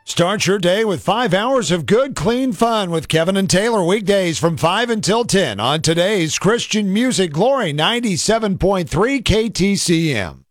Start your day with 5 hours of good, clean fun with Kevin and Taylor weekdays from 5 until 10 on today's Christian Music Glory 97.3 KTCM.